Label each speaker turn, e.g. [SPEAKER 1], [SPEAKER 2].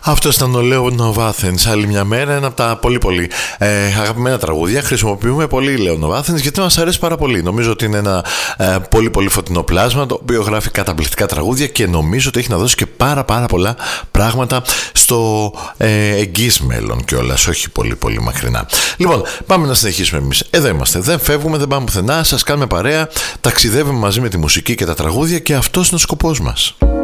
[SPEAKER 1] Αυτό ήταν ο Λέων of Athens. Άλλη μια μέρα, ένα από τα πολύ αγαπημένα τραγούδια. Χρησιμοποιούμε πολύ Λέων of Athens γιατί μας αρέσει πάρα πολύ. Νομίζω ότι είναι ένα πολύ φωτεινό πλάσμα, το οποίο γράφει καταπληκτικά τραγούδια και νομίζω ότι έχει να δώσει και πάρα πολλά πράγματα στο εγγύς μέλλον κιόλας, όχι πολύ μακρινά. Λοιπόν, πάμε να συνεχίσουμε εμείς. Εδώ είμαστε, δεν φεύγουμε, δεν πάμε πουθενά, σας κάνουμε παρέα, ταξιδεύουμε μαζί με τη μουσική και τα τραγούδια και αυτός είναι ο σκοπός μας.